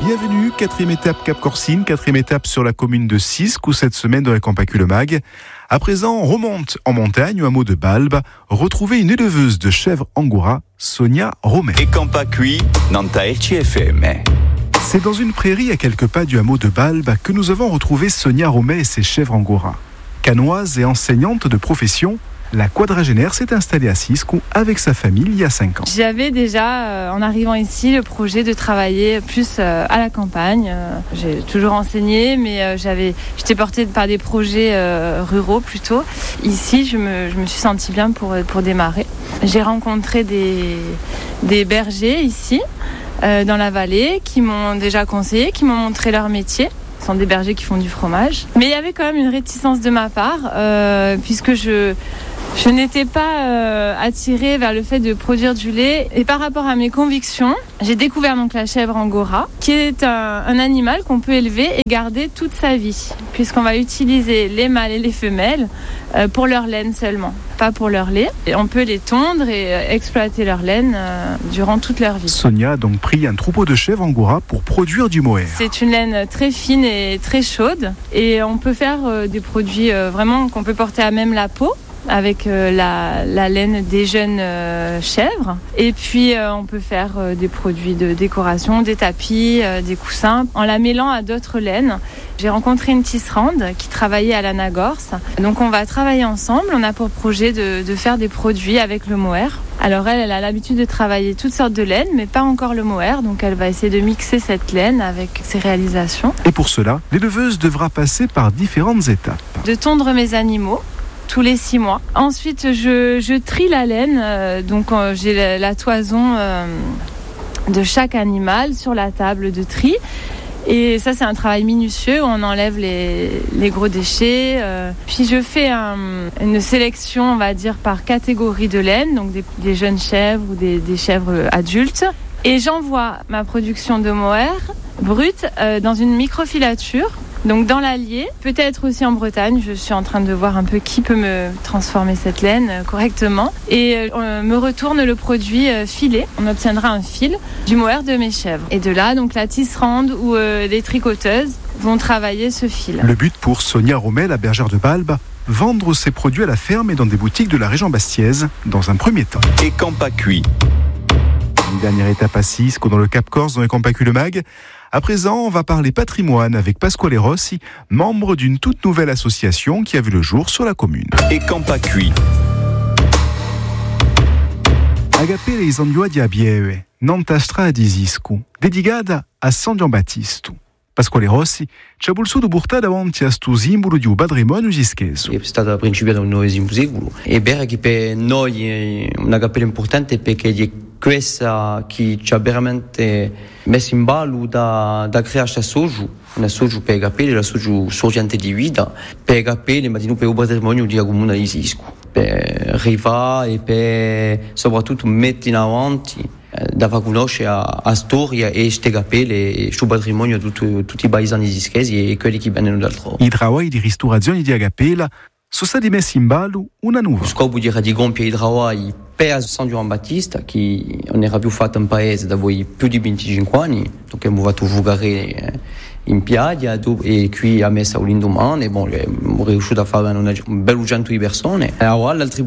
Bienvenue, 4e étape Cap Corsine, 4e étape sur la commune de Sisque, où cette semaine dans la Campacule Mag. À présent, on remonte en montagne au hameau de Balbe, retrouver une éleveuse de chèvres angora, Sonia Romet. Et Campacui, Nanta RCFM. C'est dans une prairie à quelques pas du hameau de Balbe que nous avons retrouvé Sonia Romet et ses chèvres angora. Canoise et enseignante de profession, la quadragénaire s'est installée à Sisque avec sa famille il y a 5 ans. J'avais déjà, en arrivant ici, le projet de travailler plus à la campagne. J'ai toujours enseigné, mais j'étais portée par des projets ruraux plutôt. Ici, je me suis sentie bien pour démarrer. J'ai rencontré des bergers ici, dans la vallée, qui m'ont déjà conseillé, qui m'ont montré leur métier. Ce sont des bergers qui font du fromage. Mais il y avait quand même une réticence de ma part, puisque je n'étais pas attirée vers le fait de produire du lait. Et par rapport à mes convictions, j'ai découvert donc la chèvre angora, qui est un animal qu'on peut élever et garder toute sa vie, puisqu'on va utiliser les mâles et les femelles pour leur laine seulement, pas pour leur lait. Et on peut les tondre et exploiter leur laine durant toute leur vie. Sonia a donc pris un troupeau de chèvres angora pour produire du mohair. C'est une laine très fine et très chaude, et on peut faire des produits vraiment qu'on peut porter à même la peau, avec la laine des jeunes chèvres. Et puis on peut faire des produits de décoration, des tapis, des coussins, en la mêlant à d'autres laines. J'ai rencontré une tisserande qui travaillait à l'Anagorse. Donc on va travailler ensemble. On a pour projet de faire des produits avec le mohair. Alors elle a l'habitude de travailler toutes sortes de laines, mais pas encore le mohair. Donc elle va essayer de mixer cette laine avec ses réalisations. Et pour cela, l'éleveuse devra passer par différentes étapes. De tondre mes animaux tous les 6 mois. Ensuite, je trie la laine. Donc, j'ai la toison de chaque animal sur la table de tri. Et ça, c'est un travail minutieux où on enlève les gros déchets. Puis, je fais une sélection, on va dire, par catégorie de laine. Donc, des jeunes chèvres ou des chèvres adultes. Et j'envoie ma production de mohair brute dans une microfilature. Donc dans l'Allier, peut-être aussi en Bretagne, je suis en train de voir un peu qui peut me transformer cette laine correctement. Et on me retourne le produit filé. On obtiendra un fil du mohair de mes chèvres. Et de là, donc la tisserande ou les tricoteuses vont travailler ce fil. Le but pour Sonia Romet, la bergère de Balbe, vendre ses produits à la ferme et dans des boutiques de la région bastiaise dans un premier temps. Et Campacui. Une dernière étape à Sisque, dans le Cap Corse, dans les Campacule Mag. À présent, on va parler patrimoine avec Pasquale Rossi, membre d'une toute nouvelle association qui a vu le jour sur la commune. Et Campacui. Agapere Isandioa di Abieve, Nantastra di Siscu, dedicata a San Giambattisto. Pasquale Rossi ci ha voluto portare davanti a sto simbolo di un patrimonio sischese. È stata principiata un nuovo secolo e bene che per noi è una cappella importante perché è questa che ci ha veramente messo in ballo da creare questo soggio, un soggio per cappelle, un soggio sorgente di vita, per cappelle ma di non per un patrimonio di comune di Siscu, per arrivare e per soprattutto mettere in avanti da far conoscere la storia e queste cappelle e il suo patrimonio a tutti i paesani sischesi e quelli che vengono d'altrove. I lavori di ristorazione di Agapella sono stati messi in ballo una nuova. Lo scopo di compiere i lavori per San Giambattista, che non era più fatto in paese da voi più di 25 anni, donc abbiamo fatto giocare in piaggia e qui a Messa all'indomani, abbiamo riuscito a fare un bel 100 di persone. Allora, altri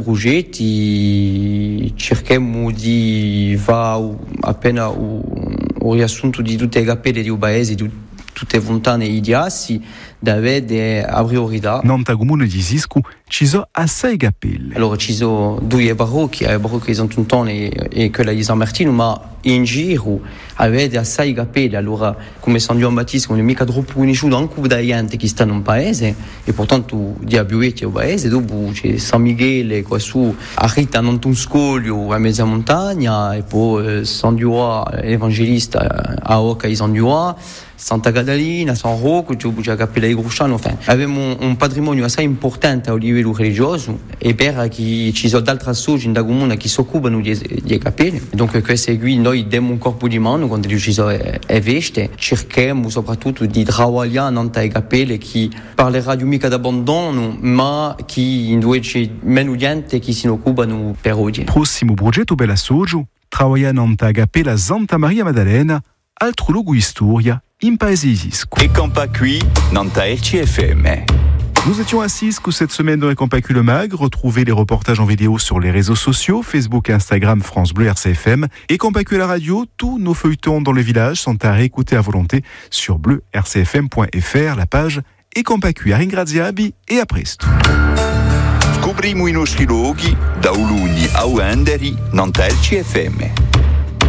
progetti cerchiamo di fare appena un riassunto di tutte le cappelle di un paese, di tutte le fontane e di assi, da avere a priorità. Nanta comune di Siscu ci sono assai cappelle. Allora ci sono 2 parrocchie, la parrocchia di Sant'Antonio e quella di San Martino, ma in giro avete assai cappelle. Allora, come San Giambattista, non è mica troppo conosciuto anche da gente che sta in un paese, e portanto di abituati al paese. Dopo c'è San Michele, qua su a Rita, non un scoglio a mezza montagna, e poi San Dioa, evangelista a Oca di San Dioa, Santa Catalina, San Rocco, c'è la cappella di Grosciano. Enfin, abbiamo un patrimonio assai importante a livello religioso e per che ci sono altre associazioni da comune che si occupano di cappelle. Donc questo qui noi diamo un corpo di mano quando ci sono e veste, cerchiamo soprattutto di lavorare nelle cappelle che parlerà di mica d'abbandono, ma che invece meno gente che si occupano per oggi. Prossimo progetto per l'associo, lavorare nella cappella Santa Maria Maddalena, altro luogo di storia in paese Isisco. E Campa Qui, Nanta RCFM. Nous étions à Sisco cette semaine dans les Campacu le Mag. Retrouvez les reportages en vidéo sur les réseaux sociaux, Facebook et Instagram France Bleu RCFM. Et Campacu à la radio, tous nos feuilletons dans le village sont à réécouter à volonté sur bleurcfm.fr, la page E Campacu a ringraziabi e a presto. Scopriamo i nostri luoghi da Uluni a Uenderi, Nanta RCFM.